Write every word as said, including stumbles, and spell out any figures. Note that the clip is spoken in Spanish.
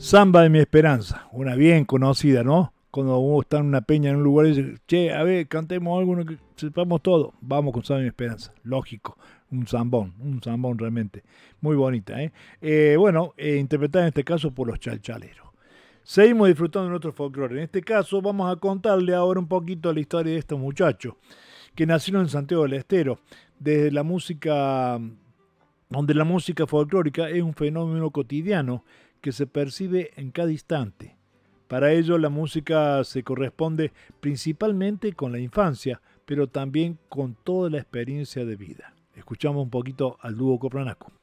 Samba de mi esperanza, una bien conocida, ¿no? Cuando uno está en una peña en un lugar y dice, che, a ver, cantemos algo que sepamos todo. Vamos con Samba de mi esperanza, lógico. Un zambón, un zambón realmente. Muy bonita, ¿eh? Eh, bueno, eh, interpretada en este caso por los chalchaleros. Seguimos disfrutando de nuestro folclore. En este caso vamos a contarle ahora un poquito la historia de estos muchachos que nacieron en Santiago del Estero. Desde la música, donde la música folclórica es un fenómeno cotidiano que se percibe en cada instante. Para ello la música se corresponde principalmente con la infancia, pero también con toda la experiencia de vida. Escuchamos un poquito al dúo Copranaco.